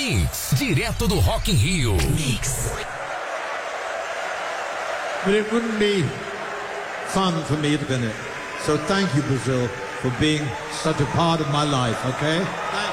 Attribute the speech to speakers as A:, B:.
A: Mix, direto do Rock in Rio. Mix.
B: But it wouldn't be fun for me to win it. So thank you, Brazil, for being such a part of my life, okay? Thank